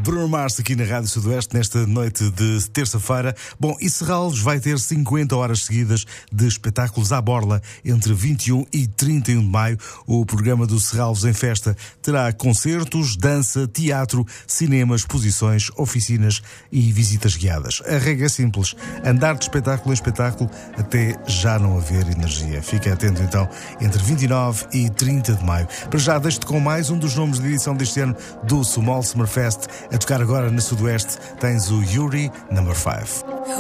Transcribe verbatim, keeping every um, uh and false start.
Bruno Mars aqui na Rádio Sudoeste nesta noite de terça-feira. Bom, e Serralves vai ter cinquenta horas seguidas de espetáculos à borla entre vinte e um e trinta e um de maio. O programa do Serralves em Festa terá concertos, dança, teatro, cinema, exposições, oficinas e visitas guiadas. A regra é simples: andar de espetáculo em espetáculo até já não haver energia. Fica atento então entre vinte e nove e trinta de maio. Para já, deixo-te com mais um dos nomes de edição deste ano do Small Summer Fest. A tocar agora na Sudoeste tens o Yuri Number five.